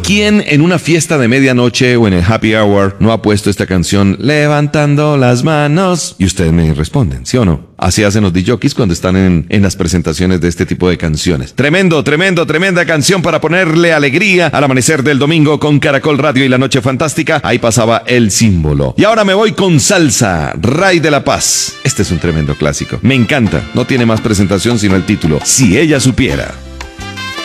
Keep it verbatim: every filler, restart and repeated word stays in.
¿quién en una fiesta de medianoche o en el happy hour no ha puesto esta canción levantando las manos? Y ustedes me responden, ¿sí o no? Así hacen los D Js cuando están en, en las presentaciones de este tipo de canciones. Tremendo, tremendo, tremenda canción para ponerle alegría al amanecer del domingo con Caracol Radio y La Noche Fantástica. Ahí pasaba El Símbolo. Y ahora me voy con salsa, Ray de la Paz. Este es un tremendo clásico. Me encanta. No tiene más presentación sino el título, Si ella supiera.